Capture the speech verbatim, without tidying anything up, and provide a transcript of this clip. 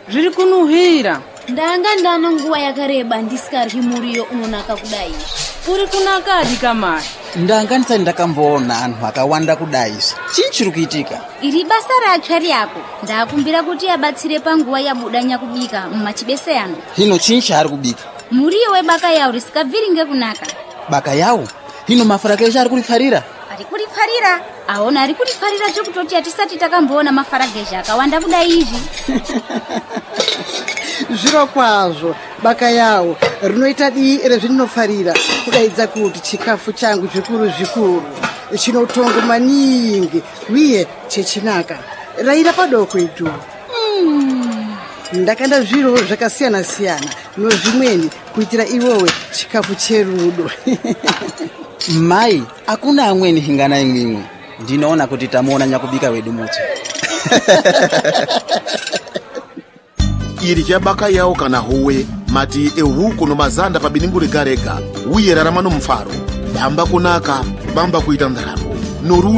zviri kunuhira. Ndanga ndano nguwa yakareba ndisikaryi muriyo unonaka kudai. Uri kunakadi kamari? Ndanga ndisati ndakamboona anhu akawanda kudai. Chii chiri kuitika? Iri basa ratsva yako. Ndakumbira kuti abatsire panguva yabudanya kubika mumachibeseyano. Hino chii chaari kubika? Muriyo webaka yawo risikabviri ngekunaka. Baka yawo? Hino mafaragesha ari kurifarira? Ari kurifarira? Aona ari kurifarira chokutoti atisati takamboona mafaragesha akawanda kudai izvi. Zviro kwazvo baka yawo rinoita dii rezvinofarira kudaidza kuti chikafu changu zvikuru zvikuru chinotongo maningi uye chechinaka raira padoko itu. Mm. Ndakanda zviro zvakasiyana siyana nozvimweni kuitira iwowe chikafu cherudo. Mai, akuna amweni hingana imwimwe. Ndinoona kuti tamuona nyakubika wedu muti. Iri chabaka yawo kana howe mati ehuku nomazanda pabiningu rega rega uye rarama nomufaro bamba kunaka bamba kuita ndaramo norudo